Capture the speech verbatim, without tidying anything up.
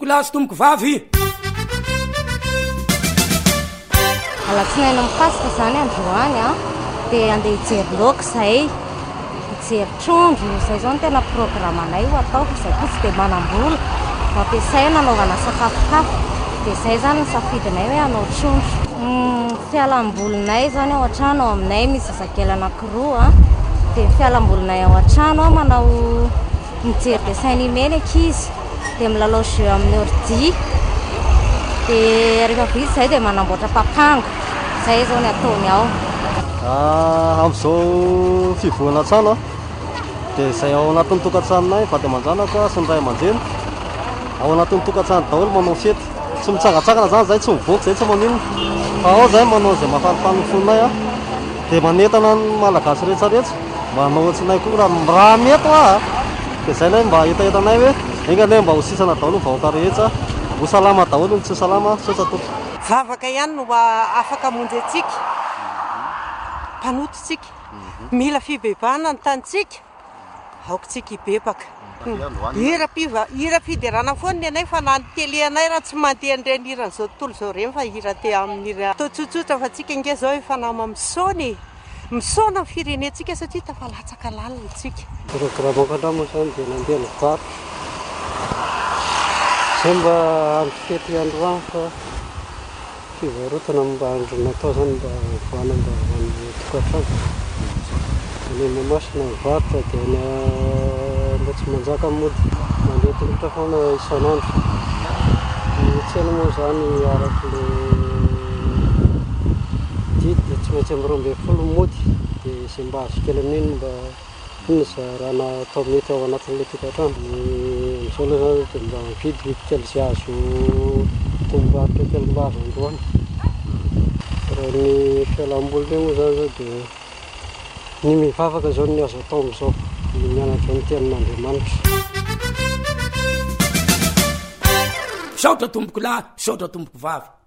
tomboko lahy sy tomboko vavy. Alatsinainy mipasika zany androany a dia andeha hijery laoka izay, hijery trondro izay zao no tena programanay ho atao izay kosa dia manam-bola mampiasay nanaovana sakafokafo dia izay zany ny safidinay hoe hanao trondro. Fialam-bolinay zany ao an-trano ao aminay misy zazakely anankiroa a dia fialam-bolinay ao an-trano a manao mijery dessin animé ny ankizy dia milalao jeu amin'ny ordi dia rehefa vita izay dia manamboatra papango. Izay zao ny ataony ao. Amin'izao fivohana trano a dia izay ao anatin'ny tokantranonay vady aman-janaka sy ny ray aman-dreny ao anatin'ny tokantrano daholo manao fety. Tsy mitsangatsangana zany zay, tsy mivoaka zay, tsy maninona fa ao zay manao izay mahafarifany ny fonay a dia manentana ny malagasy rehetsarehetra mba hanao atsinay koa raha mety a dia izay lay mba etaetanay hoe engane mba ho sisana daholo ny vahoaka rehetra, ho salama daholo ny tsy salama sotra toka. Vavaka ihany no afaka amonjy antsika, mpanototsika, mila fibebahana ny tanitsika, aokontsika hibebaka. Hira fiderana foana ny anay fa na ny tele anay raha tsy mandeha nireny hira n'izao tontolo izao ireny fa hira te amin'ny hira atao tsotsotra fa tsika nge zao efa nama misaony misaona ny firenentsika satria tafalatsaka lalina tsika. Programako andramo zany dia nandeha ny vary izay mba andro fety androany fa fivarotana mba andro natao zany mba voana mba amin'ny tokantrano. Ny mamasina mivarotra dia ny mba tsy manjaka mody mandeha tongotra foana isan'andro. Ny tsena moa zany arak'ilay didy dia tsy maintsy amin'ny roa ambin'ny folo mody dia izay mba azo kely amin'iny mba inona zarana atao mety ao anatin'ilay tokantrano. Amin'izao aloha zany dia mba mividy biby kely izay azo tombarotra kely mba azo androany. Raha ny fialam-boly moa zany zao dia ny mivavaka zao ny azo atao amin'izao, ny mianatra ny tenin'Andriamanitra. Saotra tomboko lahy, saotra tomboko vavy.